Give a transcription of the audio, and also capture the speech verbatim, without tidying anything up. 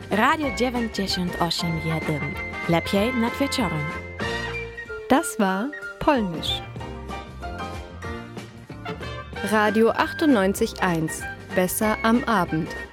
Radio dziewięćdziesiąt osiem jeden. Lepiej nad wieczorem. Das war Polnisch. Radio achtundneunzig Komma eins. Besser am Abend.